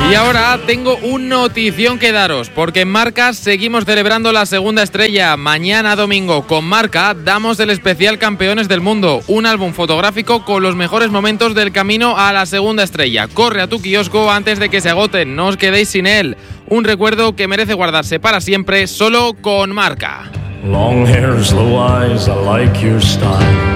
Y ahora tengo una notición que daros, porque en Marca seguimos celebrando la segunda estrella. Mañana domingo con Marca damos el especial Campeones del Mundo, un álbum fotográfico con los mejores momentos del camino a la segunda estrella. Corre a tu kiosco antes de que se agoten, no os quedéis sin él. Un recuerdo que merece guardarse para siempre, solo con Marca. Long hair, slow eyes, I like your style.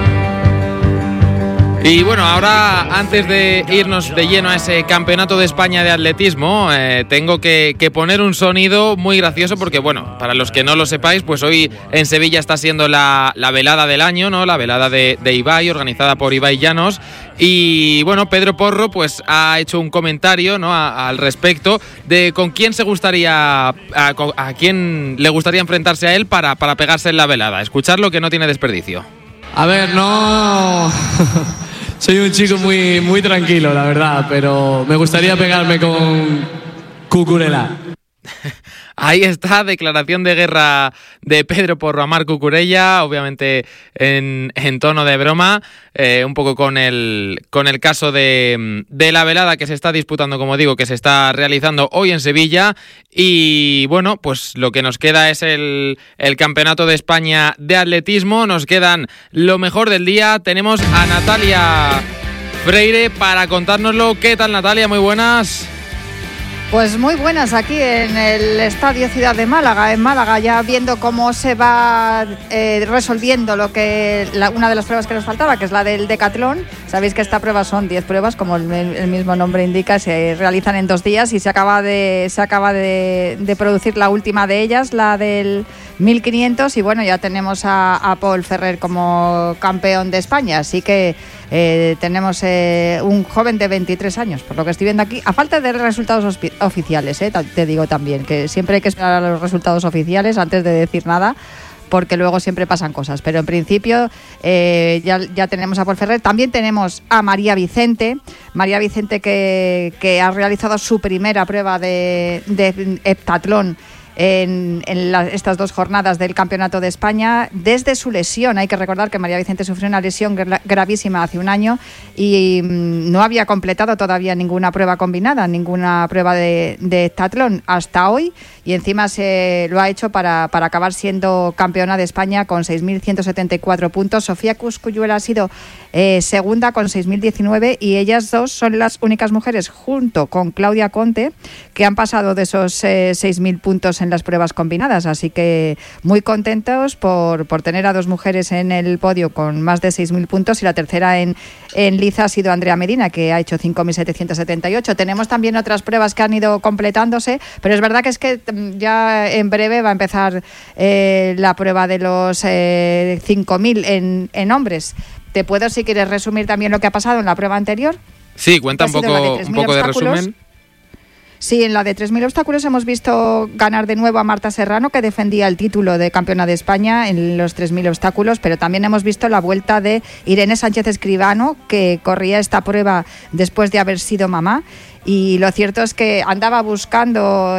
Y bueno, ahora antes de irnos de lleno a ese campeonato de España de atletismo, tengo que poner un sonido muy gracioso porque, bueno, para los que no lo sepáis, pues hoy en Sevilla está siendo la velada del año, ¿no? La velada de Ibai, organizada por Ibai Llanos. Y bueno, Pedro Porro pues ha hecho un comentario, ¿no? al respecto de con quién se gustaría, a quién le gustaría enfrentarse a él para pegarse en la velada. Escucharlo, que no tiene desperdicio. A ver, no... Soy un chico muy, muy tranquilo, la verdad, pero me gustaría pegarme con Cucurella. Ahí está, declaración de guerra de Pedro Porro a Marc Cucurella, obviamente en tono de broma, un poco con el caso de la velada que se está disputando, como digo, que se está realizando hoy en Sevilla. Y bueno, pues lo que nos queda es el Campeonato de España de Atletismo. Nos quedan lo mejor del día. Tenemos a Natalia Freire para contárnoslo. ¿Qué tal, Natalia? Muy buenas. Pues muy buenas aquí en el Estadio Ciudad de Málaga, en Málaga, ya viendo cómo se va resolviendo una de las pruebas que nos faltaba, que es la del decatlón. Sabéis que esta prueba son 10 pruebas, como el mismo nombre indica, se realizan en 2 días y se acaba de producir la última de ellas, la del 1500, y bueno, ya tenemos a Pol Ferrer como campeón de España, así que tenemos un joven de 23 años, por lo que estoy viendo aquí, a falta de resultados oficiales, te digo también, que siempre hay que esperar a los resultados oficiales antes de decir nada, porque luego siempre pasan cosas, pero en principio ya tenemos a Pol Ferrer. También tenemos a María Vicente que ha realizado su primera prueba de heptatlón en estas 2 jornadas del Campeonato de España desde su lesión. Hay que recordar que María Vicente sufrió una lesión gravísima hace un año y no había completado todavía ninguna prueba combinada, ninguna prueba de heptatlón hasta hoy, y encima se lo ha hecho para acabar siendo campeona de España con 6.174 puntos. Sofía Cuscuyuela ha sido segunda con 6.019 y ellas dos son las únicas mujeres, junto con Claudia Conte, que han pasado de esos 6.000 puntos en las pruebas combinadas, así que muy contentos por tener a 2 mujeres en el podio con más de 6.000 puntos, y la tercera en liza ha sido Andrea Medina, que ha hecho 5.778. Tenemos también otras pruebas que han ido completándose, pero es verdad que es que ya en breve va a empezar la prueba de los 5.000 en hombres. Te puedo, si quieres, resumir también lo que ha pasado en la prueba anterior. Sí, cuenta un poco de resumen. Sí, en la de 3.000 obstáculos hemos visto ganar de nuevo a Marta Serrano, que defendía el título de campeona de España en los 3.000 obstáculos, pero también hemos visto la vuelta de Irene Sánchez Escribano, que corría esta prueba después de haber sido mamá. Y lo cierto es que andaba buscando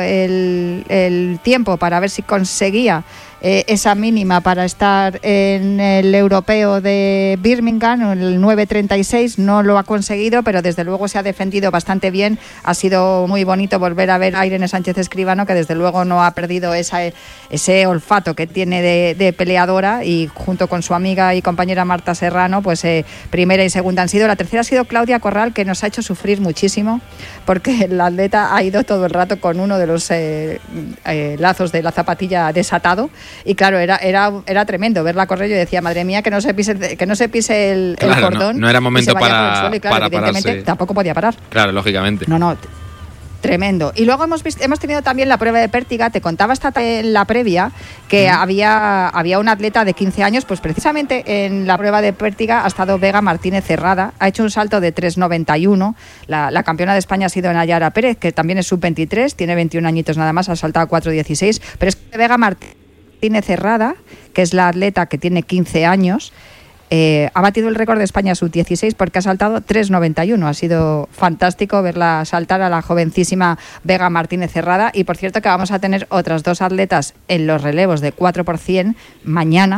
el tiempo para ver si conseguía esa mínima para estar en el europeo de Birmingham, el 9.36. No lo ha conseguido, pero desde luego se ha defendido bastante bien. Ha sido muy bonito volver a ver a Irene Sánchez Escribano, que desde luego no ha perdido ese olfato que tiene de peleadora, y junto con su amiga y compañera Marta Serrano, pues primera y segunda han sido. La tercera ha sido Claudia Corral, que nos ha hecho sufrir muchísimo, porque la atleta ha ido todo el rato con uno de los lazos de la zapatilla desatado, y claro, era tremendo verla correr. Yo decía, madre mía, que no se pise el cordón. No era momento para evidentemente pararse. Tampoco podía parar. Claro, lógicamente. No, tremendo. Y luego hemos tenido también la prueba de pértiga. Te contaba en la previa que había una atleta de 15 años, pues precisamente en la prueba de pértiga ha estado Vega Martínez Cerrada, ha hecho un salto de 3.91. La campeona de España ha sido Nayara Pérez, que también es sub-23, tiene 21 añitos nada más, ha saltado a 4.16, pero es que Vega Martínez Cerrada, que es la atleta que tiene 15 años, ha batido el récord de España sub-16 porque ha saltado 3.91. Ha sido fantástico verla saltar, a la jovencísima Vega Martínez Cerrada. Y por cierto que vamos a tener otras 2 atletas en los relevos de 4x100 mañana,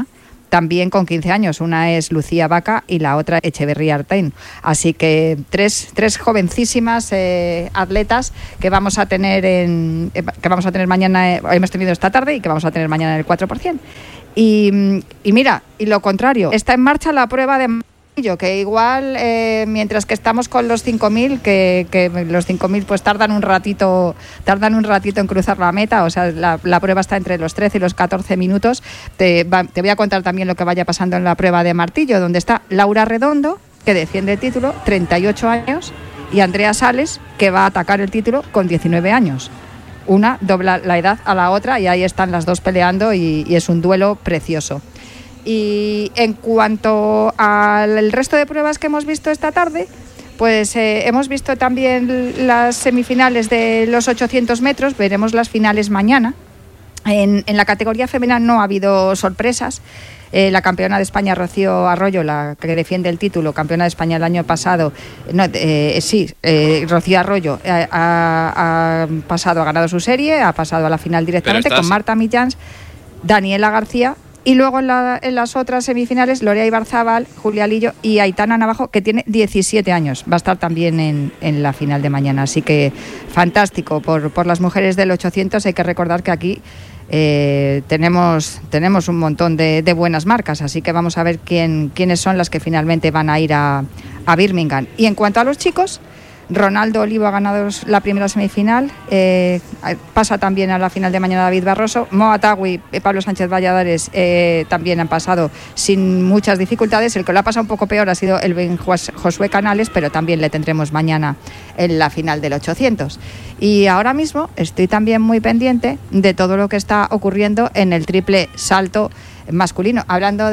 también con 15 años. Una es Lucía Vaca y la otra Echeverría Artain. Así que tres jovencísimas atletas que vamos a tener mañana, hemos tenido esta tarde y que vamos a tener mañana en el 4%. Y mira, y lo contrario, está en marcha la prueba de que igual mientras que estamos con los 5.000 que los 5.000 pues tardan un ratito en cruzar la meta, o sea, la prueba está entre los 13 y los 14 minutos. Te voy a contar también lo que vaya pasando en la prueba de martillo, donde está Laura Redondo, que defiende el título, 38 años, y Andrea Sales, que va a atacar el título con 19 años. Una dobla la edad a la otra y ahí están las dos peleando y es un duelo precioso. Y en cuanto al resto de pruebas que hemos visto esta tarde, pues hemos visto también las semifinales de los 800 metros, veremos las finales mañana. En la categoría femenina no ha habido sorpresas. La campeona de España, Rocío Arroyo, la que defiende el título, campeona de España el año pasado, Rocío Arroyo ha pasado, ha ganado su serie, ha pasado a la final directamente con Marta Millans, Daniela García. Y luego en las otras semifinales, Lorea Ibarzábal, Julia Lillo y Aitana Navajo, que tiene 17 años. Va a estar también en la final de mañana. Así que fantástico por las mujeres del 800. Hay que recordar que aquí tenemos un montón de buenas marcas. Así que vamos a ver quiénes son las que finalmente van a ir a Birmingham. Y en cuanto a los chicos, Ronaldo Olivo ha ganado la primera semifinal, pasa también a la final de mañana David Barroso. Moa Tagui y Pablo Sánchez Valladares también han pasado sin muchas dificultades. El que lo ha pasado un poco peor ha sido el Josué Canales, pero también le tendremos mañana en la final del 800. Y ahora mismo estoy también muy pendiente de todo lo que está ocurriendo en el triple salto masculino. Hablando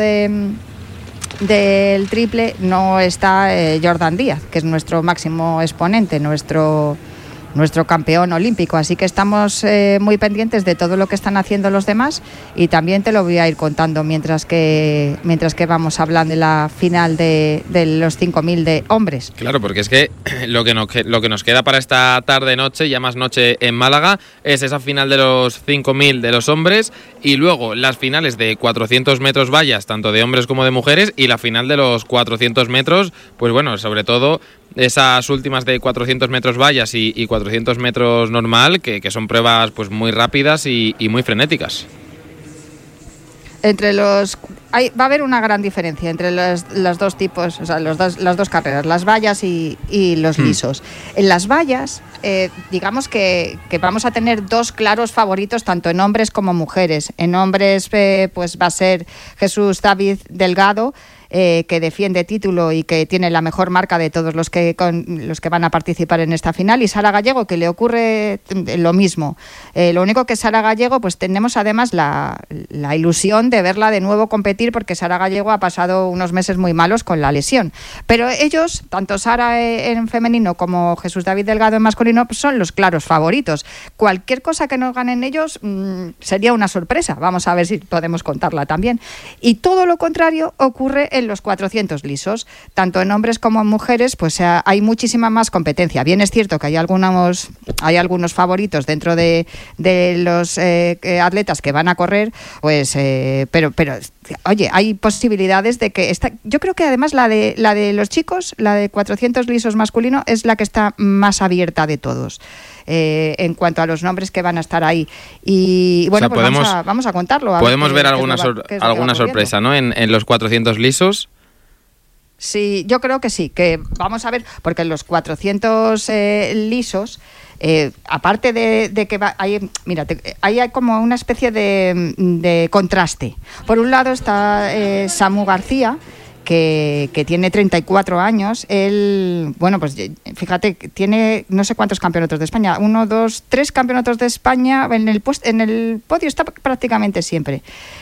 del triple, no está Jordan Díaz, que es nuestro máximo exponente, nuestro campeón olímpico, así que estamos muy pendientes de todo lo que están haciendo los demás y también te lo voy a ir contando mientras que vamos hablando de la final de los 5.000 de hombres. Claro, porque es que lo que nos queda para esta tarde-noche, ya más noche en Málaga, es esa final de los 5.000 de los hombres y luego las finales de 400 metros vallas, tanto de hombres como de mujeres, y la final de los 400 metros, pues bueno, sobre todo esas últimas de 400 metros vallas y 400 metros normal, que son pruebas pues muy rápidas y muy frenéticas. Va a haber una gran diferencia entre los dos tipos, o sea, las dos carreras, las vallas y los lisos. En las vallas, digamos que vamos a tener dos claros favoritos, tanto en hombres como mujeres. En hombres, pues va a ser Jesús David Delgado, que defiende título y que tiene la mejor marca de todos los que van a participar en esta final, y Sara Gallego, que le ocurre lo mismo. Lo único que Sara Gallego, pues tenemos además la ilusión de verla de nuevo competir, porque Sara Gallego ha pasado unos meses muy malos con la lesión. Pero ellos, tanto Sara en femenino como Jesús David Delgado en masculino, pues son los claros favoritos. Cualquier cosa que nos ganen ellos sería una sorpresa. Vamos a ver si podemos contarla también. Y todo lo contrario ocurre en los 400 lisos, tanto en hombres como en mujeres, pues hay muchísima más competencia. Bien es cierto que hay algunos favoritos dentro de los atletas que van a correr, pues pero oye, hay posibilidades de que yo creo que además la de los chicos, la de 400 lisos masculino, es la que está más abierta de todos. En cuanto a los nombres que van a estar ahí. Y bueno, o sea, pues vamos a contarlo. Podemos ver alguna sorpresa, ¿no? En los 400 lisos. Sí, yo creo que sí, que vamos a ver, porque en los 400 lisos, aparte de que hay como una especie de contraste. Por un lado está Samu García, que tiene 34 años. Él, bueno, pues fíjate, tiene no sé cuántos campeonatos de España, 1, 2, 3 campeonatos de España, en el podio está prácticamente siempre.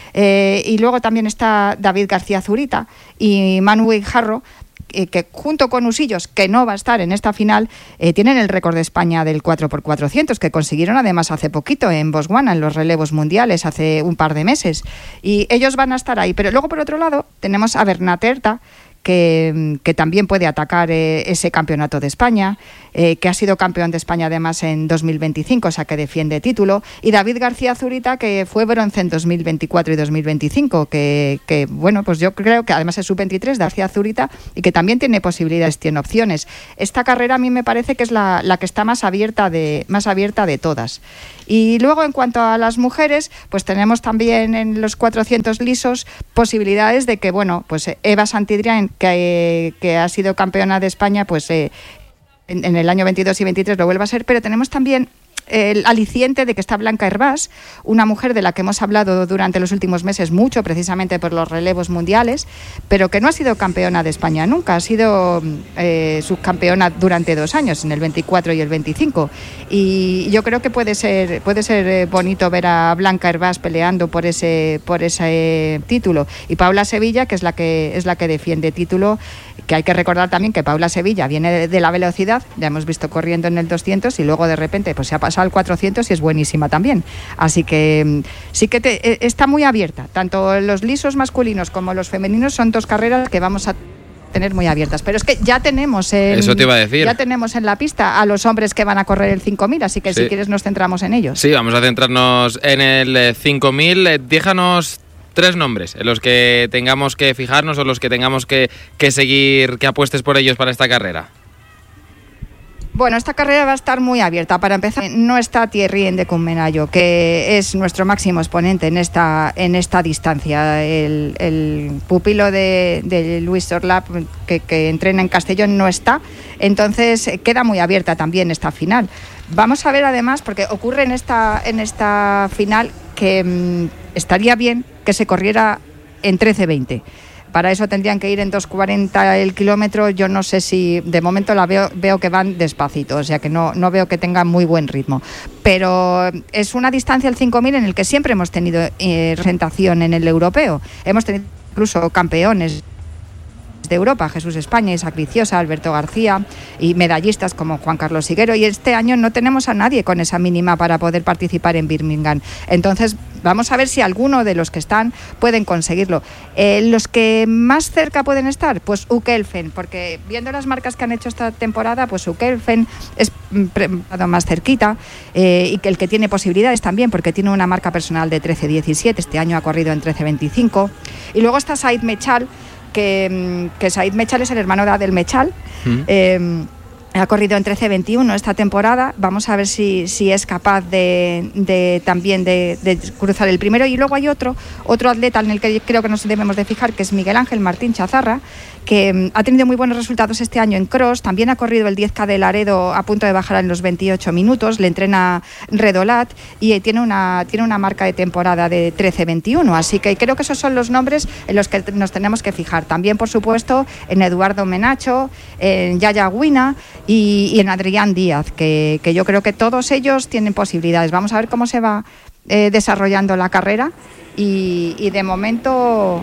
Y luego también está David García Zurita y Manu Guijarro, que junto con Usillos, que no va a estar en esta final, tienen el récord de España del 4x400, que consiguieron además hace poquito en Botswana, en los relevos mundiales, hace un par de meses. Y ellos van a estar ahí. Pero luego, por otro lado, tenemos a Bernat Herta, que también puede atacar ese campeonato de España, que ha sido campeón de España además en 2025, o sea que defiende título, y David García Zurita, que fue bronce en 2024 y 2025, que bueno, pues yo creo que además es sub-23 de García Zurita y que también tiene posibilidades, tiene opciones. Esta carrera a mí me parece que es la que está más abierta de todas. Y luego, en cuanto a las mujeres, pues tenemos también en los 400 lisos posibilidades de que, bueno, pues Eva Santidrián, que ha sido campeona de España, pues en el año 22 y 23 lo vuelva a ser, pero tenemos también el aliciente de que está Blanca Hervás, una mujer de la que hemos hablado durante los últimos meses mucho, precisamente por los relevos mundiales, pero que no ha sido campeona de España nunca, ha sido subcampeona durante 2 años, en el 24 y el 25, y yo creo que puede ser bonito ver a Blanca Hervás peleando por ese título, y Paula Sevilla, que es la que defiende título, que hay que recordar también que Paula Sevilla viene de la velocidad, ya hemos visto corriendo en el 200 y luego de repente pues se ha pasado al 400 y es buenísima también. Así que sí que está muy abierta. Tanto los lisos masculinos como los femeninos son 2 carreras que vamos a tener muy abiertas. Pero es que ya tenemos eso te iba a decir. Ya tenemos en la pista a los hombres que van a correr el 5000, así que si quieres nos centramos en ellos. Sí, vamos a centrarnos en el 5000. Déjanos 3 nombres en los que tengamos que fijarnos o los que tengamos que seguir, que apuestes por ellos para esta carrera. Bueno, esta carrera va a estar muy abierta. Para empezar, no está Thierry Ndecumenayo, que es nuestro máximo exponente en esta distancia. El pupilo de Luis Orlap, que entrena en Castellón, no está. Entonces queda muy abierta también esta final. Vamos a ver además, porque ocurre en esta final que estaría bien que se corriera en 13:20. Para eso tendrían que ir en 2:40 el kilómetro. Yo no sé si, de momento veo que van despacito, o sea que no veo que tengan muy buen ritmo. Pero es una distancia, el 5000, en el que siempre hemos tenido representación en el europeo. Hemos tenido incluso campeones de Europa, Jesús España, Isaac Viciosa, Alberto García, y medallistas como Juan Carlos Higuero, y este año no tenemos a nadie con esa mínima para poder participar en Birmingham. Entonces vamos a ver si alguno de los que están pueden conseguirlo. Los que más cerca pueden estar, pues Ukelfen, porque viendo las marcas que han hecho esta temporada, pues Ukelfen es más cerquita, y que el que tiene posibilidades también, porque tiene una marca personal de 13:17, este año ha corrido en 13:25, y luego está Said Mechal, que Said Mechal es el hermano de Adel Mechal. Ha corrido en 13:21 esta temporada. Vamos a ver si es capaz de también de cruzar el primero. Y luego hay otro atleta en el que creo que nos debemos de fijar, que es Miguel Ángel Martín Chazarra, que ha tenido muy buenos resultados este año en cross. También ha corrido el 10K de Laredo a punto de bajar en los 28 minutos. Le entrena Redolat y tiene una marca de temporada de 13:21. Así que creo que esos son los nombres en los que nos tenemos que fijar. También, por supuesto, en Eduardo Menacho, en Yaya Guina y en Adrián Díaz, que yo creo que todos ellos tienen posibilidades. Vamos a ver cómo se va desarrollando la carrera y de momento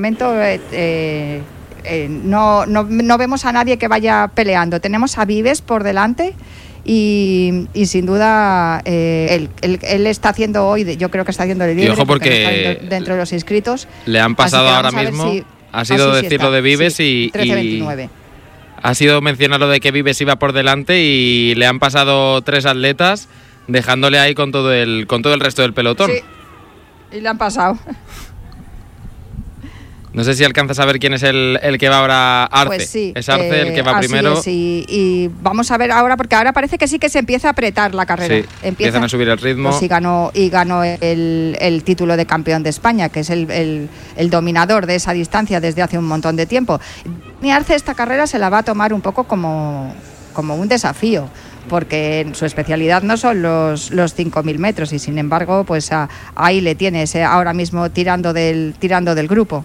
no vemos a nadie que vaya peleando. Tenemos a Vives por delante y sin duda él está haciendo hoy, yo creo que está haciendo el libre, y ojo porque está dentro de los inscritos. Le han pasado ahora mismo, ha sido decirlo de Vives, sí, y 13:29. Ha sido mencionar lo de que Vives iba por delante y le han pasado 3 atletas, dejándole ahí con todo el resto del pelotón. Sí, y le han pasado. No sé si alcanzas a ver quién es el que va ahora, Arce. Pues sí, es Arce el que va primero. Sí, y vamos a ver ahora, porque ahora parece que sí que se empieza a apretar la carrera. Sí, empiezan a subir el ritmo. Pues ganó el título de campeón de España, que es el dominador de esa distancia desde hace un montón de tiempo. Y Arce esta carrera se la va a tomar un poco como un desafío, porque su especialidad no son los 5.000 metros y sin embargo pues ahí le tienes ahora mismo tirando del grupo.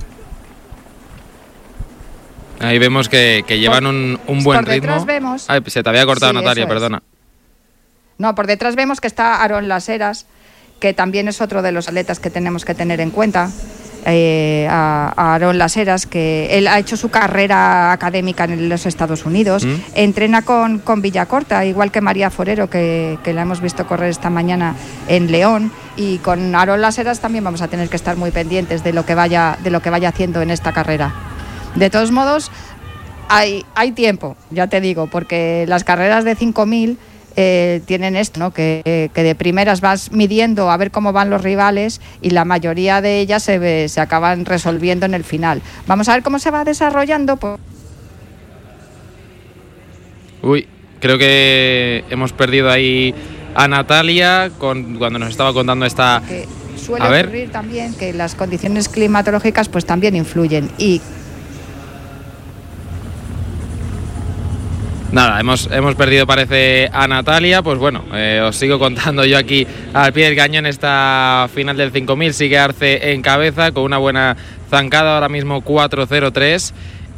Ahí vemos que llevan un buen ritmo. Vemos, ay, se te había cortado, sí, Natalia, perdona. No, por detrás vemos que está Aarón Laseras, que también es otro de los atletas que tenemos que tener en cuenta. A Aarón Laseras, que él ha hecho su carrera académica en los Estados Unidos, entrena con Villacorta, igual que María Forero, que la hemos visto correr esta mañana en León, y con Aarón Laseras también vamos a tener que estar muy pendientes de lo que vaya haciendo en esta carrera. De todos modos, hay tiempo, ya te digo, porque las carreras de 5.000 tienen esto, ¿no? Que de primeras vas midiendo a ver cómo van los rivales y la mayoría de ellas se acaban resolviendo en el final. Vamos a ver cómo se va desarrollando. Uy, creo que hemos perdido ahí a Natalia cuando nos estaba contando esta... Que suele ocurrir también que las condiciones climatológicas pues también influyen y... Nada, hemos perdido, parece, a Natalia. Pues bueno, os sigo contando yo aquí al pie del cañón esta final del 5.000. Sigue Arce en cabeza con una buena zancada, ahora mismo 4.03.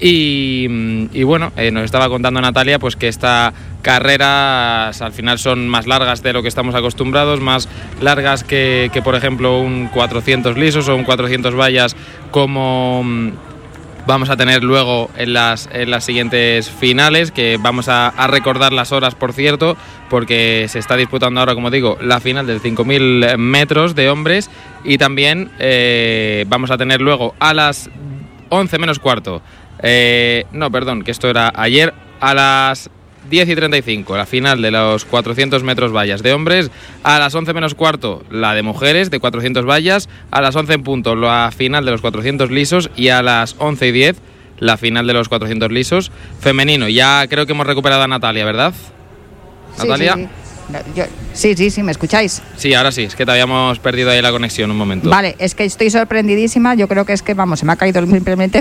Y bueno, nos estaba contando Natalia pues que esta carreras al final son más largas de lo que estamos acostumbrados, más largas que por ejemplo un 400 lisos o un 400 vallas como... vamos a tener luego en las siguientes finales, que vamos a recordar las horas, por cierto, porque se está disputando ahora, como digo, la final del 5.000 metros de hombres, y también vamos a tener luego a las 11 menos cuarto, no, perdón, que esto era ayer, a las 10:35, la final de los 400 metros vallas de hombres, a las 11 menos cuarto la de mujeres de 400 vallas, a las 11 en punto la final de los 400 lisos y a las 11:10 la final de los 400 lisos femenino. Ya creo que hemos recuperado a Natalia, ¿verdad? Sí, ¿Natalia? Sí, ¿me escucháis? Sí, ahora sí, es que te habíamos perdido ahí la conexión un momento. Vale, es que estoy sorprendidísima, yo creo que es que, vamos, se me ha caído simplemente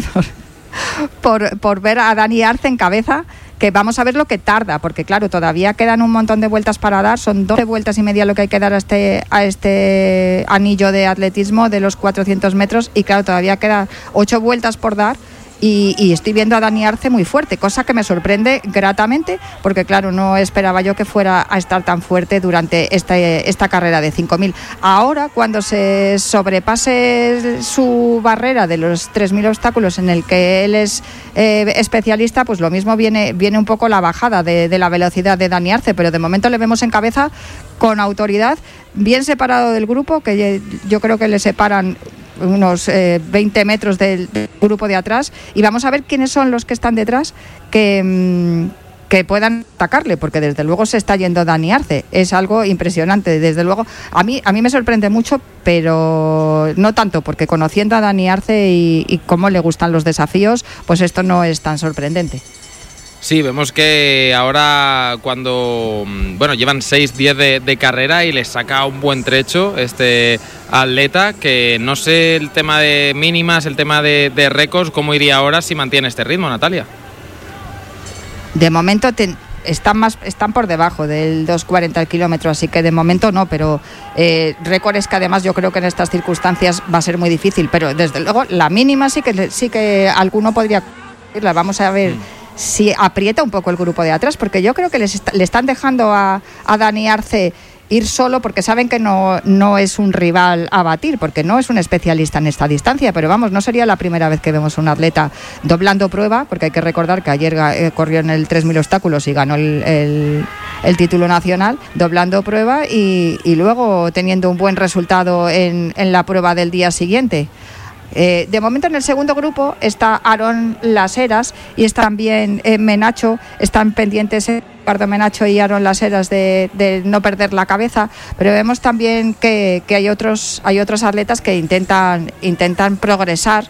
por ver a Dani Arce en cabeza, que vamos a ver lo que tarda, porque claro, todavía quedan un montón de vueltas para dar, son 12 vueltas y media lo que hay que dar a este anillo de atletismo de los 400 metros, y claro, todavía quedan 8 vueltas por dar. Y estoy viendo a Dani Arce muy fuerte, cosa que me sorprende gratamente, porque claro, no esperaba yo que fuera a estar tan fuerte durante esta carrera de 5.000. Ahora, cuando se sobrepase su barrera de los 3.000 obstáculos en el que él es especialista, pues lo mismo viene un poco la bajada de la velocidad de Dani Arce, pero de momento le vemos en cabeza con autoridad, bien separado del grupo, que yo creo que le separan unos 20 metros del grupo de atrás, y vamos a ver quiénes son los que están detrás que puedan atacarle, porque desde luego se está yendo Dani Arce, es algo impresionante, desde luego a mí me sorprende mucho, pero no tanto, porque conociendo a Dani Arce y cómo le gustan los desafíos, pues esto no es tan sorprendente. Sí, vemos que ahora cuando, bueno, llevan 6-10 de carrera y les saca un buen trecho este atleta, que no sé el tema de mínimas, el tema de récords, cómo iría ahora si mantiene este ritmo, Natalia. De momento están por debajo del 2:40 el kilómetro, así que de momento no, pero récords que además yo creo que en estas circunstancias va a ser muy difícil, pero desde luego la mínima sí que alguno podría irla. Vamos a ver si aprieta un poco el grupo de atrás, porque yo creo que le están dejando a Dani Arce ir solo, porque saben que no es un rival a batir, porque no es un especialista en esta distancia, pero vamos, no sería la primera vez que vemos un atleta doblando prueba, porque hay que recordar que ayer corrió en el 3.000 obstáculos y ganó el título nacional, doblando prueba y luego teniendo un buen resultado en la prueba del día siguiente. De momento en el segundo grupo está Aaron Las Heras y está también Menacho, están pendientes Ricardo Menacho y Aaron Las Heras de no perder la cabeza, pero vemos también que hay otros atletas que intentan progresar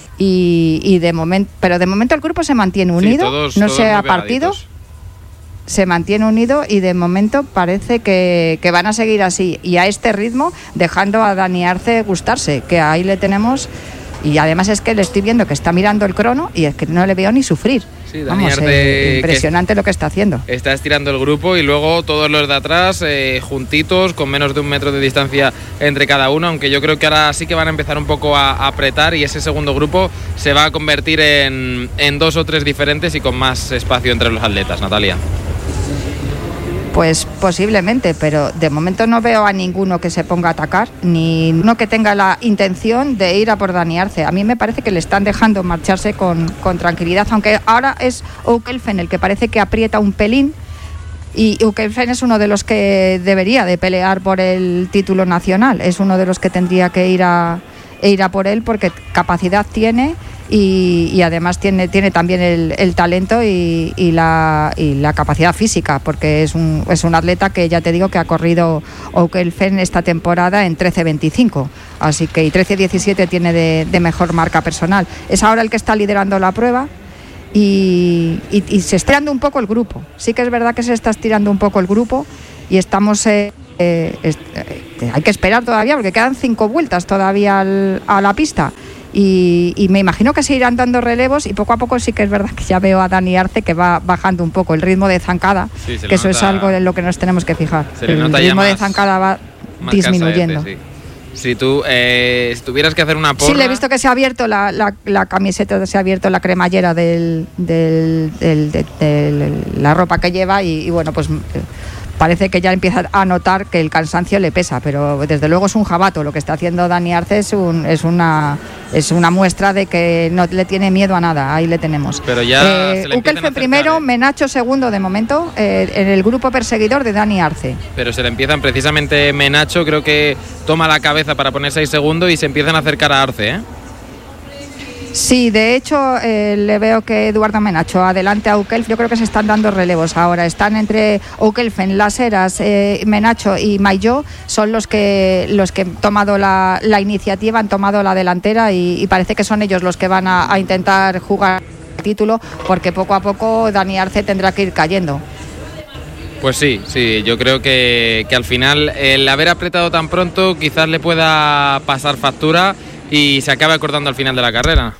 y de momento el grupo se mantiene unido, sí, no se ha partido, se mantiene unido y de momento parece que van a seguir así y a este ritmo, dejando a Dani Arce gustarse, que ahí le tenemos. Y además es que le estoy viendo que está mirando el crono y es que no le veo ni sufrir. Sí, Dani Arce, impresionante lo que está haciendo. Está estirando el grupo y luego todos los de atrás juntitos, con menos de 1 metro de distancia entre cada uno, aunque yo creo que ahora sí que van a empezar un poco a apretar y ese segundo grupo se va a convertir en 2 o 3 diferentes y con más espacio entre los atletas, Natalia. Pues posiblemente, pero de momento no veo a ninguno que se ponga a atacar, ni uno que tenga la intención de ir a por Dani Arce. A mí me parece que le están dejando marcharse con tranquilidad, aunque ahora es O'Kelfen el que parece que aprieta un pelín, y O'Kelfen es uno de los que debería de pelear por el título nacional, es uno de los que tendría que ir a por él, porque capacidad tiene y además tiene también el talento y la capacidad física, porque es un atleta que ya te digo que ha corrido Okelfen esta temporada en 13.25, así que y 13.17 tiene de mejor marca personal. Es ahora el que está liderando la prueba y se está estirando un poco el grupo. Sí que es verdad que se está estirando un poco el grupo y estamos... hay que esperar todavía porque quedan 5 vueltas todavía a la pista. Y me imagino que se irán dando relevos y poco a poco sí que es verdad que ya veo a Dani Arce que va bajando un poco el ritmo de zancada, que eso es algo en lo que nos tenemos que fijar. El ritmo de zancada va disminuyendo. Sí. Si tú tuvieras que hacer una porra... Sí, le he visto que se ha abierto la camiseta, se ha abierto la cremallera de la ropa que lleva y bueno, pues... Parece que ya empieza a notar que el cansancio le pesa, pero desde luego es un jabato. Lo que está haciendo Dani Arce es una muestra de que no le tiene miedo a nada. Ahí le tenemos. Pero ya Okelfen primero, Menacho segundo de momento, en el grupo perseguidor de Dani Arce. Pero se le empiezan precisamente Menacho, creo que toma la cabeza para ponerse ahí segundo y se empiezan a acercar a Arce, ¿eh? Sí, de hecho le veo que Eduardo Menacho adelante a Okelfen. Yo creo que se están dando relevos ahora. Están entre Okelfen, Las Heras, Menacho y Maillot. Son los que han tomado la iniciativa, han tomado la delantera y parece que son ellos los que van a intentar jugar el título, porque poco a poco Dani Arce tendrá que ir cayendo. Pues sí, yo creo que al final el haber apretado tan pronto quizás le pueda pasar factura y se acabe acordando al final de la carrera.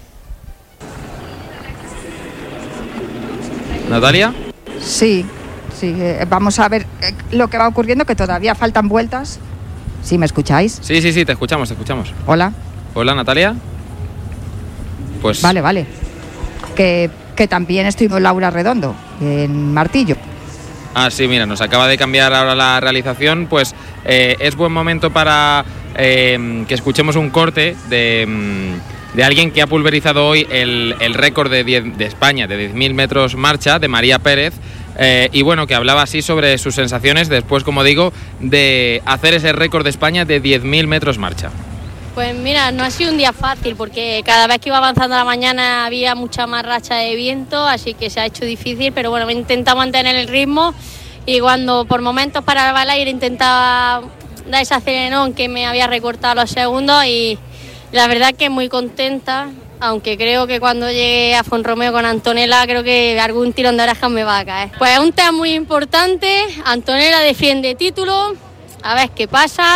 ¿Natalia? Sí, vamos a ver lo que va ocurriendo, que todavía faltan vueltas. ¿Sí me escucháis? Sí, te escuchamos. Hola, Natalia. Pues... Vale. Que también estoy con Laura Redondo, en Martillo. Ah, sí, mira, nos acaba de cambiar ahora la realización, pues es buen momento para que escuchemos un corte de alguien que ha pulverizado hoy el récord de España de 10.000 metros marcha, de María Pérez, y bueno, que hablaba así sobre sus sensaciones después, como digo, de hacer ese récord de España de 10.000 metros marcha. Pues mira, no ha sido un día fácil porque cada vez que iba avanzando la mañana había mucha más racha de viento, así que se ha hecho difícil, pero bueno, he intentado mantener el ritmo y cuando por momentos paraba el aire intentaba dar ese aceleradón que me había recortado los segundos y la verdad que muy contenta, aunque creo que cuando llegue a Fonromeo con Antonella creo que algún tirón de orejas me va a caer. Pues es un tema muy importante, Antonella defiende título, a ver qué pasa.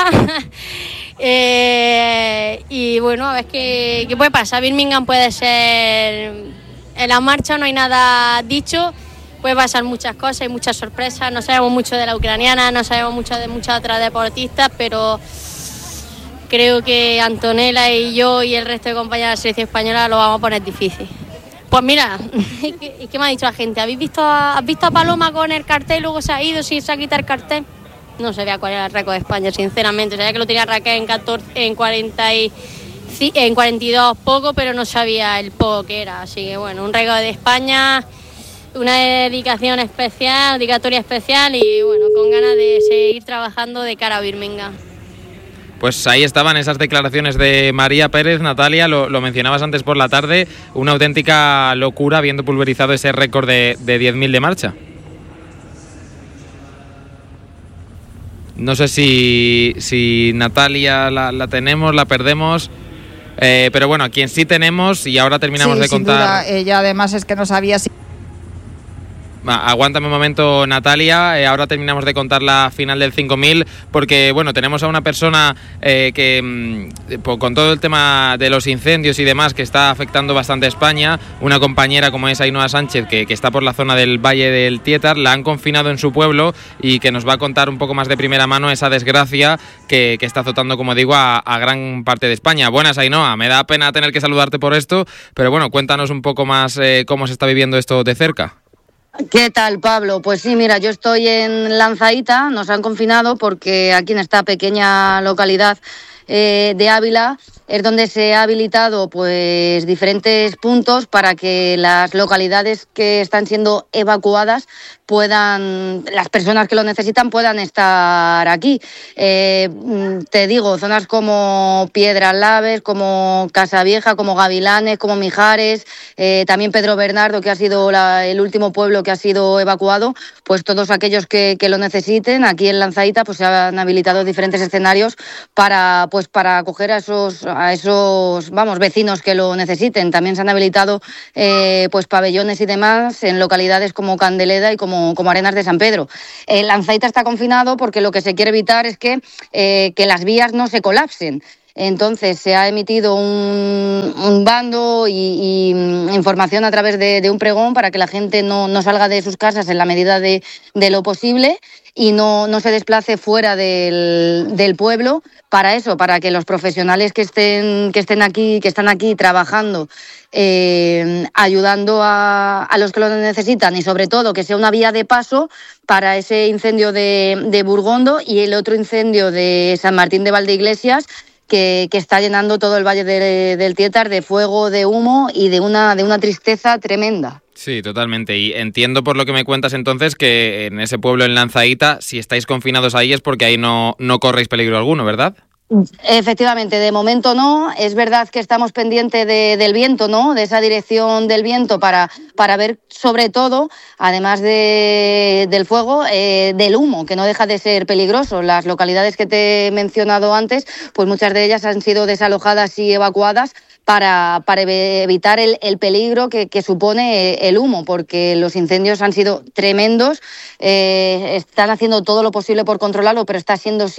Y bueno, a ver qué puede pasar. Birmingham puede ser, en la marcha no hay nada dicho, puede pasar muchas cosas, hay muchas sorpresas, no sabemos mucho de la ucraniana, no sabemos mucho de muchas otras deportistas, pero creo que Antonella y yo y el resto de compañeros de la selección española lo vamos a poner difícil. Pues mira, ¿qué me ha dicho la gente? ¿Has visto a Paloma con el cartel y luego se ha ido sin se ha quitado el cartel? No sabía cuál era el récord de España, sinceramente. Sabía que lo tenía Raquel en 42 poco, pero no sabía el poco que era. Así que bueno, un récord de España, una dedicación especial, dedicatoria especial y bueno, con ganas de seguir trabajando de cara a Birmingham. Pues ahí estaban esas declaraciones de María Pérez. Natalia, lo mencionabas antes por la tarde, una auténtica locura habiendo pulverizado ese récord de 10.000 de marcha. No sé si Natalia la tenemos, la perdemos, pero bueno, a quien sí tenemos y ahora terminamos de contar... Sin duda, ella además es que no sabía si... Aguántame un momento, Natalia, ahora terminamos de contar la final del 5.000 porque, bueno, tenemos a una persona que con todo el tema de los incendios y demás que está afectando bastante a España, una compañera como es Ainhoa Sánchez que está por la zona del Valle del Tietar, la han confinado en su pueblo y que nos va a contar un poco más de primera mano esa desgracia que está azotando, como digo, a gran parte de España. Buenas, Ainhoa, me da pena tener que saludarte por esto, pero bueno, cuéntanos un poco más cómo se está viviendo esto de cerca. ¿Qué tal, Pablo? Pues sí, mira, yo estoy en Lanzaíta, nos han confinado porque aquí en esta pequeña localidad de Ávila es donde se ha habilitado pues diferentes puntos para que las localidades que están siendo evacuadas las personas que lo necesitan puedan estar aquí. Te digo, zonas como Piedras Laves, como Casavieja, como Gavilanes, como Mijares, también Pedro Bernardo, que ha sido el último pueblo que ha sido evacuado, pues todos aquellos que lo necesiten, aquí en Lanzaíta pues se han habilitado diferentes escenarios para acoger a esos vecinos que lo necesiten. También se han habilitado pues pabellones y demás en localidades como Candeleda y como Arenas de San Pedro. Lanzaíta está confinado porque lo que se quiere evitar es que las vías no se colapsen. Entonces se ha emitido un bando y información a través de un pregón para que la gente no salga de sus casas en la medida de lo posible y no se desplace fuera del pueblo. Para eso, para que los profesionales que están aquí trabajando, ayudando a los que lo necesitan, y sobre todo que sea una vía de paso para ese incendio de Burgondo y el otro incendio de San Martín de Valdeiglesias, que está llenando todo el Valle del Tietar de fuego, de humo y de una tristeza tremenda. Sí, totalmente. Y entiendo por lo que me cuentas entonces que en ese pueblo, en Lanzaíta, si estáis confinados ahí es porque ahí no corréis peligro alguno, ¿verdad? Efectivamente, de momento no. Es verdad que estamos pendientes del viento, ¿no? De esa dirección del viento para ver, sobre todo, además del fuego, del humo, que no deja de ser peligroso. Las localidades que te he mencionado antes, pues muchas de ellas han sido desalojadas y evacuadas para evitar el peligro que supone el humo, porque los incendios han sido tremendos. Están haciendo todo lo posible por controlarlo, pero está siendo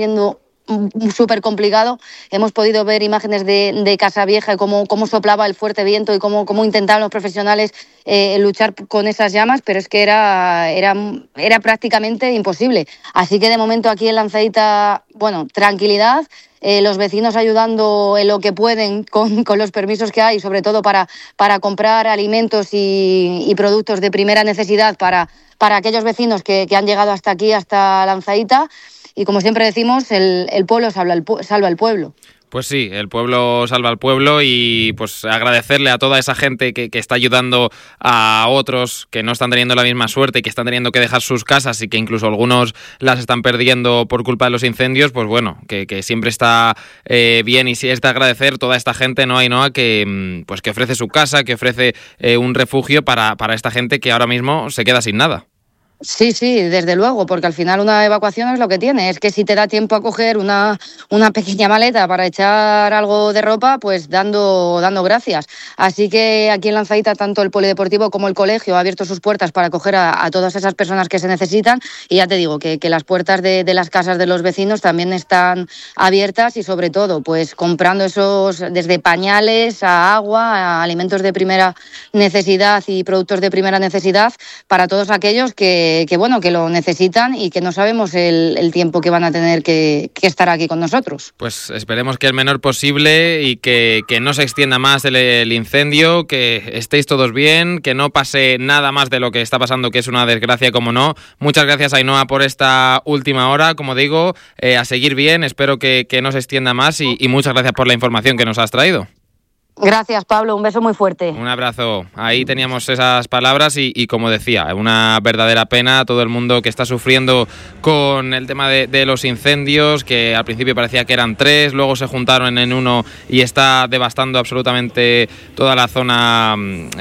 súper complicado. Hemos podido ver imágenes de Casavieja y cómo soplaba el fuerte viento y cómo intentaban los profesionales luchar con esas llamas, pero es que era prácticamente imposible. Así que de momento aquí en Lanzaíta, tranquilidad. Los vecinos ayudando en lo que pueden con los permisos que hay, sobre todo para comprar alimentos y productos de primera necesidad para aquellos vecinos que han llegado hasta aquí, hasta Lanzaíta. Y como siempre decimos, el pueblo salva al pueblo. Pues sí, el pueblo salva al pueblo y pues agradecerle a toda esa gente que está ayudando a otros que no están teniendo la misma suerte y que están teniendo que dejar sus casas y que incluso algunos las están perdiendo por culpa de los incendios, pues bueno, que siempre está bien y sí es de agradecer toda esta gente, ¿no, Ainhoa? Que ofrece su casa, que ofrece un refugio para esta gente que ahora mismo se queda sin nada. Sí, desde luego, porque al final una evacuación es lo que tiene, es que si te da tiempo a coger una pequeña maleta para echar algo de ropa, pues dando gracias. Así que aquí en Lanzaíta tanto el polideportivo como el colegio ha abierto sus puertas para acoger a todas esas personas que se necesitan, y ya te digo que las puertas de las casas de los vecinos también están abiertas y sobre todo pues comprando desde pañales a agua, a alimentos de primera necesidad y productos de primera necesidad para todos aquellos que lo necesitan y que no sabemos el tiempo que van a tener que estar aquí con nosotros. Pues esperemos que el menor posible y que no se extienda más el incendio, que estéis todos bien, que no pase nada más de lo que está pasando, que es una desgracia, como no. Muchas gracias, Ainhoa, por esta última hora. Como digo, a seguir bien, espero que no se extienda más y muchas gracias por la información que nos has traído. Gracias, Pablo, un beso muy fuerte. Un abrazo. Ahí teníamos esas palabras y como decía, una verdadera pena a todo el mundo que está sufriendo con el tema de los incendios, que al principio parecía que eran 3, luego se juntaron en uno y está devastando absolutamente toda la zona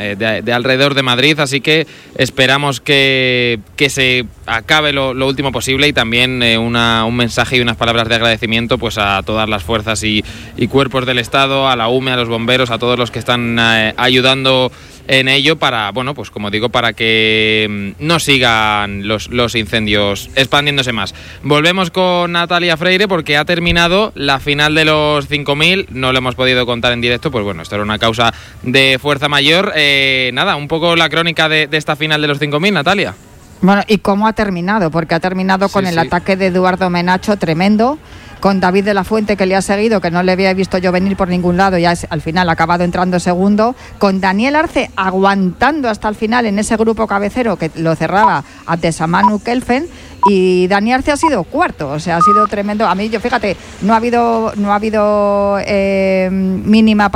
de alrededor de Madrid, así que esperamos que se acabe lo último posible y también un mensaje y unas palabras de agradecimiento pues a todas las fuerzas y cuerpos del Estado, a la UME, a los bomberos, a todos los que están ayudando en ello para, pues como digo, para que no sigan los incendios expandiéndose más. Volvemos con Natalia Freire porque ha terminado la final de los 5.000, no lo hemos podido contar en directo, pues bueno, esto era una causa de fuerza mayor. Un poco la crónica de esta final de los 5.000, Natalia. Bueno, ¿y cómo ha terminado? Porque ha terminado con el ataque de Eduardo Menacho tremendo, con David de la Fuente, que le ha seguido, que no le había visto yo venir por ningún lado, y al final ha acabado entrando segundo, con Daniel Arce aguantando hasta el final en ese grupo cabecero que lo cerraba a Tesamanu Kelfen, y Dani Arce ha sido cuarto, o sea, ha sido tremendo. A mí, yo fíjate, no ha habido mínima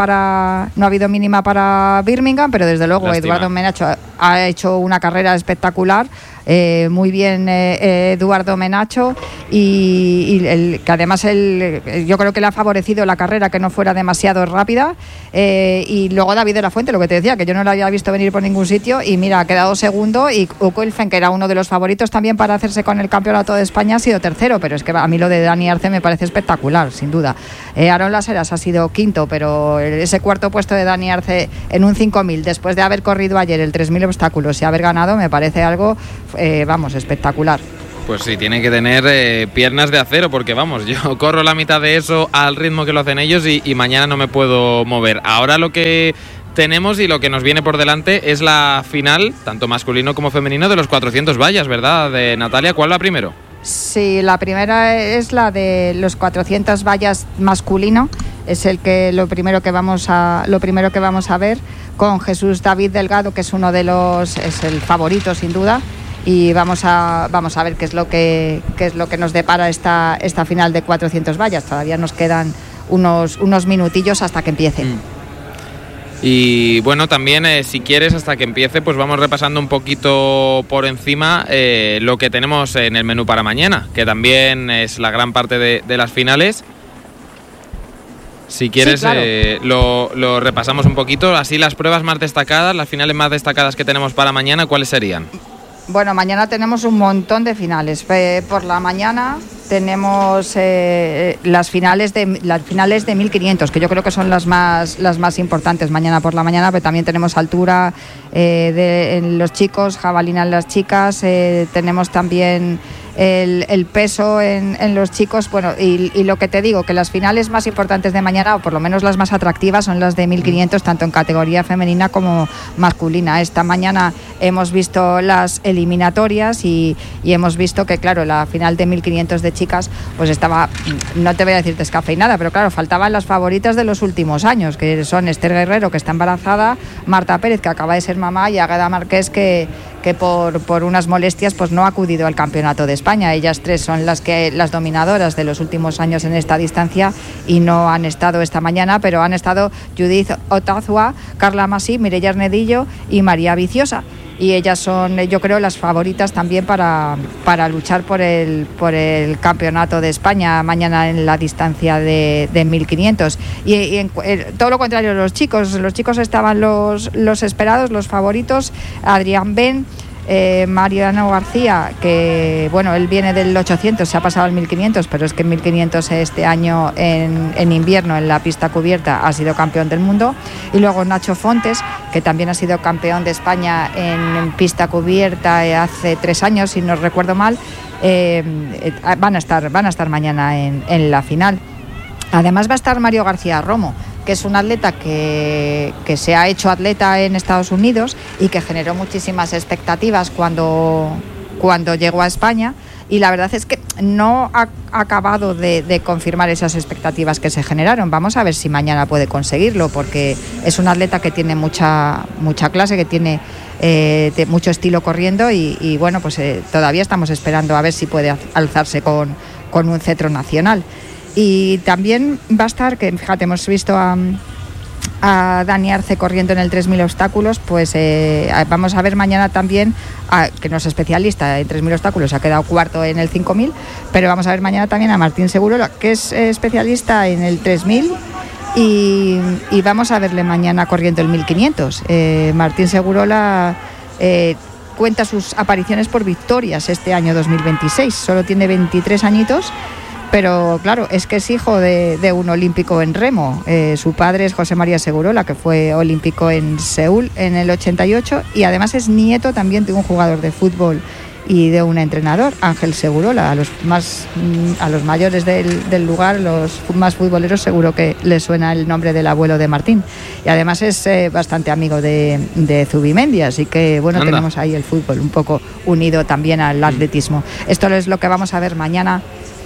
para Birmingham, pero desde luego Lástima. Eduardo Menacho ha hecho una carrera espectacular. Muy bien Eduardo Menacho que además yo creo que le ha favorecido la carrera que no fuera demasiado rápida, y luego David de la Fuente, lo que te decía, que yo no lo había visto venir por ningún sitio, y mira, ha quedado segundo, y Ukelfen, que era uno de los favoritos también para hacerse con el campeonato de España, ha sido tercero, pero es que a mí lo de Dani Arce me parece espectacular, sin duda. Aaron Las Heras ha sido quinto, pero ese cuarto puesto de Dani Arce en un 5.000, después de haber corrido ayer el 3.000 obstáculos y haber ganado, me parece algo espectacular. Pues sí, tiene que tener piernas de acero, porque vamos, yo corro la mitad de eso al ritmo que lo hacen ellos y mañana no me puedo mover. Ahora lo que tenemos y lo que nos viene por delante es la final, tanto masculino como femenino, de los 400 vallas, ¿verdad, de Natalia? ¿Cuál va primero? Sí, la primera es la de los 400 vallas masculino, es lo primero que vamos a ver, con Jesús David Delgado, que es es el favorito sin duda. Y vamos a ver qué es lo que nos depara esta final de 400 vallas. Todavía nos quedan unos minutillos hasta que empiece. Y bueno, también si quieres, hasta que empiece, pues vamos repasando un poquito por encima lo que tenemos en el menú para mañana, que también es la gran parte de las finales. Si quieres, sí, claro. Lo repasamos un poquito. Así, las pruebas más destacadas, las finales más destacadas que tenemos para mañana, ¿cuáles serían? Bueno, mañana tenemos un montón de finales. Por la mañana tenemos las finales de 1500, que yo creo que son las más importantes mañana por la mañana, pero también tenemos altura en los chicos, jabalina en las chicas, tenemos también el peso en los chicos. Bueno, y lo que te digo, que las finales más importantes de mañana, o por lo menos las más atractivas, son las de 1500, tanto en categoría femenina como masculina. Esta mañana hemos visto las eliminatorias y hemos visto que, claro, la final de 1500 de chicas pues estaba, no te voy a decir descafeinada, pero claro, faltaban las favoritas de los últimos años, que son Esther Guerrero, que está embarazada, Marta Pérez, que acaba de ser mamá, y Águeda Márquez, que por unas molestias pues no ha acudido al campeonato de España. Ellas tres son las dominadoras de los últimos años en esta distancia y no han estado esta mañana, pero han estado Judith Otazua, Carla Masí, Mireia Arnedillo y María Viciosa. Y ellas son, yo creo, las favoritas también para luchar por el campeonato de España mañana en la distancia de 1500. Y todo lo contrario, los chicos estaban los esperados, los favoritos. Adrián Ben, Mariano García, que bueno, él viene del 800, se ha pasado al 1500, pero es que en 1500 este año en invierno en la pista cubierta ha sido campeón del mundo. Y luego Nacho Fontes, que también ha sido campeón de España en pista cubierta hace 3 años, si no recuerdo mal. Van a estar mañana en la final. Además va a estar Mario García Romo, que es un atleta que se ha hecho atleta en Estados Unidos y que generó muchísimas expectativas cuando llegó a España, y la verdad es que no ha acabado de confirmar esas expectativas que se generaron. Vamos a ver si mañana puede conseguirlo, porque es un atleta que tiene mucha clase, que tiene mucho estilo corriendo, y bueno, pues todavía estamos esperando a ver si puede alzarse con un cetro nacional. Y también va a estar, que fíjate, hemos visto a Dani Arce corriendo en el 3000 obstáculos, pues vamos a ver mañana también, que no es especialista en 3000 obstáculos, ha quedado cuarto en el 5000, pero vamos a ver mañana también a Martín Segurola, que es especialista en el 3000, y vamos a verle mañana corriendo el 1500. Martín Segurola cuenta sus apariciones por victorias este año 2026, solo tiene 23 añitos. Pero claro, es que es hijo de un olímpico en remo. Su padre es José María Segurola, que fue olímpico en Seúl en el 88, y además es nieto también de un jugador de fútbol y de un entrenador, Ángel Segurola. A los mayores del lugar, los más futboleros, seguro que les suena el nombre del abuelo de Martín. Y además es bastante amigo de Zubimendi, así que bueno, anda, tenemos ahí el fútbol un poco unido también al atletismo. Esto es lo que vamos a ver mañana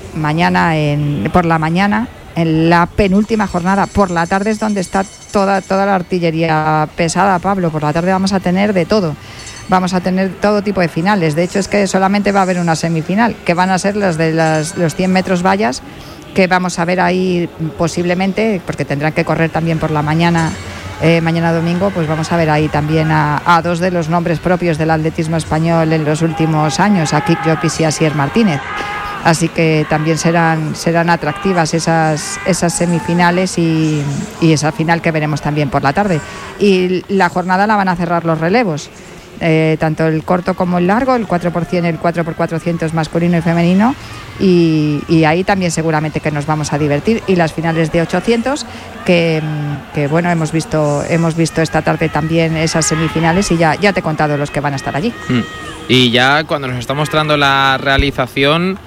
por la mañana, en la penúltima jornada. Por la tarde es donde está toda la artillería pesada, Pablo. Por la tarde vamos a tener de todo. vamos a tener todo tipo de finales. De hecho, es que solamente va a haber una semifinal, que van a ser las de los 100 metros vallas, que vamos a ver ahí posiblemente, porque tendrán que correr también por la mañana, mañana domingo, pues vamos a ver ahí también a dos de los nombres propios del atletismo español en los últimos años, a Kik Llopis y a Asier Martínez. Así que también serán atractivas esas semifinales y esa final que veremos también por la tarde. Y la jornada la van a cerrar los relevos, tanto el corto como el largo, el 4%, el 4x400 masculino y femenino, y ahí también seguramente que nos vamos a divertir. Y las finales de 800, que bueno, hemos visto esta tarde también esas semifinales, y ya te he contado los que van a estar allí. Y ya cuando nos está mostrando la realización,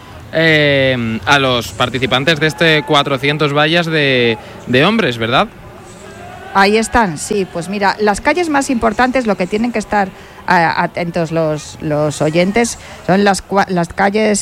a los participantes de este 400 vallas de hombres, ¿verdad? Ahí están, sí. Pues mira, las calles más importantes, lo que tienen que estar atentos los oyentes, son las calles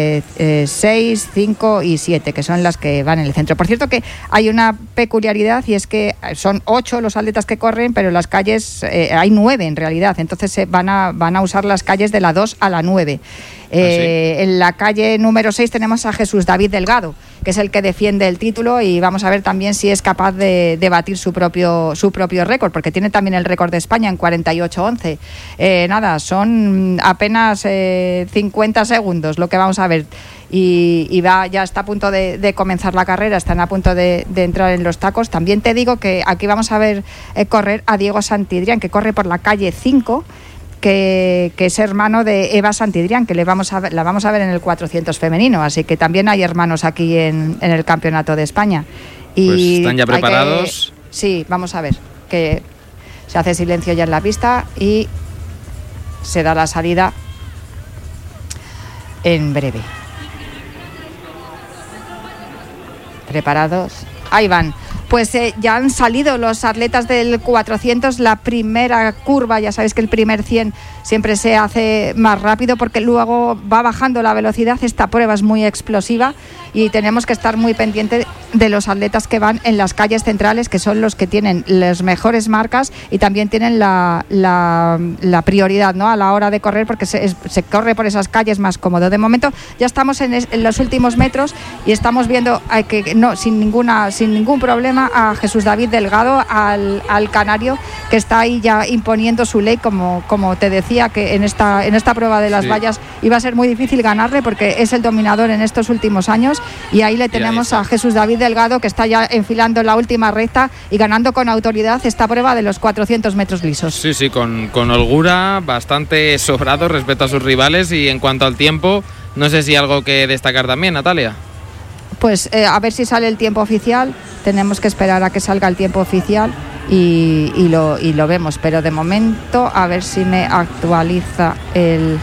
6, 5 y 7, que son las que van en el centro. Por cierto, que hay una peculiaridad, y es que son 8 los atletas que corren, pero las calles hay 9 en realidad, entonces van a usar las calles de la 2 a la 9. ¿Sí? En la calle número 6 tenemos a Jesús David Delgado, que es el que defiende el título, y vamos a ver también si es capaz de batir su propio récord, porque tiene también el récord de España en 48:11. Nada, son apenas 50 segundos lo que vamos a ver. Y ya está a punto de comenzar la carrera, están a punto de entrar en los tacos. También te digo que aquí vamos a ver correr a Diego Santidrián, que corre por la calle 5, que es hermano de Eva Santidrián, que la vamos a ver en el 400 femenino, así que también hay hermanos aquí en el Campeonato de España. Y pues están ya preparados. Sí, vamos a ver, que se hace silencio ya en la pista y se da la salida en breve. ¿Preparados? Ahí van. Pues ya han salido los atletas del 400, la primera curva. Ya sabéis que el primer 100 siempre se hace más rápido porque luego va bajando la velocidad. Esta prueba es muy explosiva y tenemos que estar muy pendientes de los atletas que van en las calles centrales, que son los que tienen las mejores marcas y también tienen la prioridad, ¿no?, a la hora de correr, porque se corre por esas calles más cómodo. De momento ya estamos en los últimos metros y estamos viendo que no, sin ningún problema, a Jesús David Delgado, al canario, que está ahí ya imponiendo su ley, como te decía, que en esta prueba de las vallas iba a ser muy difícil ganarle porque es el dominador en estos últimos años, y ahí le tenemos a Jesús David Delgado, que está ya enfilando la última recta y ganando con autoridad esta prueba de los 400 metros lisos. Sí, con holgura, bastante sobrado respecto a sus rivales. Y en cuanto al tiempo, no sé si algo que destacar también, Natalia. Pues a ver si sale el tiempo oficial. Tenemos que esperar a que salga el tiempo oficial y lo vemos. Pero de momento, a ver si me actualiza el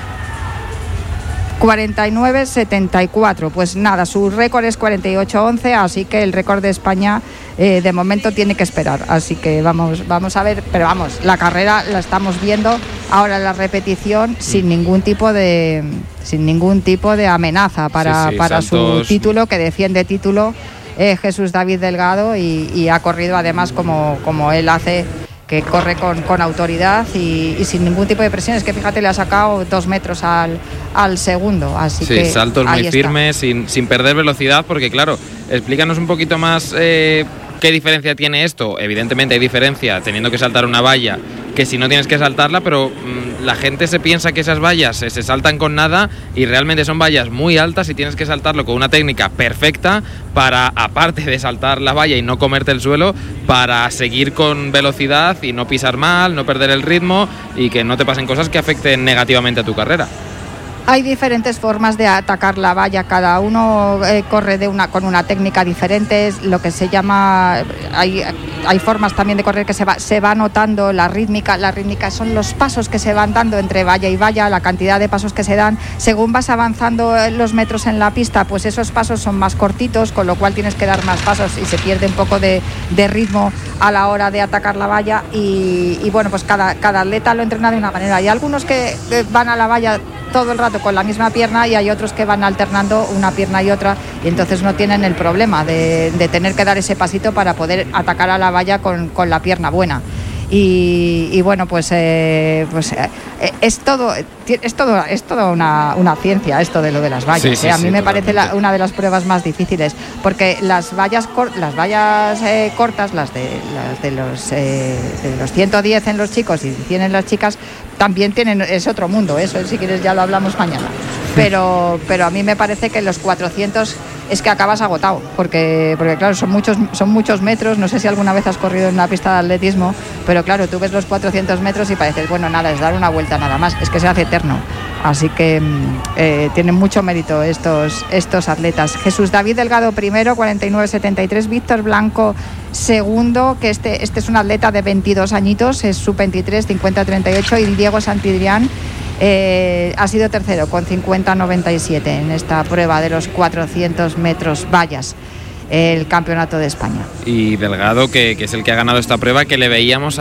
49.74. Pues nada, su récord es 48.11, así que el récord de España de momento tiene que esperar. Así que vamos a ver, pero vamos, la carrera la estamos viendo ahora, la repetición, sin ningún tipo de amenaza para su título, que defiende título Jesús David Delgado, y ha corrido además como él hace, que corre con autoridad y sin ningún tipo de presión. Es que fíjate, le ha sacado 2 metros al segundo, así que saltos muy firmes, sin perder velocidad, porque claro, explícanos un poquito más qué diferencia tiene esto. Evidentemente hay diferencia teniendo que saltar una valla que si no tienes que saltarla, pero la gente se piensa que esas vallas se saltan con nada, y realmente son vallas muy altas y tienes que saltarlo con una técnica perfecta para, aparte de saltar la valla y no comerte el suelo, para seguir con velocidad y no pisar mal, no perder el ritmo y que no te pasen cosas que afecten negativamente a tu carrera. Hay diferentes formas de atacar la valla, cada uno corre con una técnica diferente, es lo que se llama, hay formas también de correr que se va notando la rítmica. La rítmica son los pasos que se van dando entre valla y valla, la cantidad de pasos que se dan. Según vas avanzando los metros en la pista, pues esos pasos son más cortitos, con lo cual tienes que dar más pasos y se pierde un poco de ritmo a la hora de atacar la valla. Y bueno, pues cada atleta lo entrena de una manera. Hay algunos que van a la valla todo el rato con la misma pierna, y hay otros que van alternando una pierna y otra, y entonces no tienen el problema de tener que dar ese pasito para poder atacar a la valla con la pierna buena. y bueno, pues es todo una ciencia esto de lo de las vallas. A mí me parece una de las pruebas más difíciles, porque las vallas cortas, las de los 110 en los chicos y 100 en las chicas, también es otro mundo. Eso, si quieres, ya lo hablamos mañana. Pero a mí me parece que los 400 es que acabas agotado, porque claro, son muchos metros. No sé si alguna vez has corrido en una pista de atletismo, pero claro, tú ves los 400 metros y pareces, bueno, nada, es dar una vuelta nada más, es que se hace eterno. Así que tienen mucho mérito estos atletas. Jesús David Delgado primero, 49.73, Víctor Blanco segundo, que este es un atleta de 22 añitos, es sub-23, 50.38, y Diego Santidrián ha sido tercero con 50.97 en esta prueba de los 400 metros vallas, el Campeonato de España. Y Delgado, que es el que ha ganado esta prueba, que le veíamos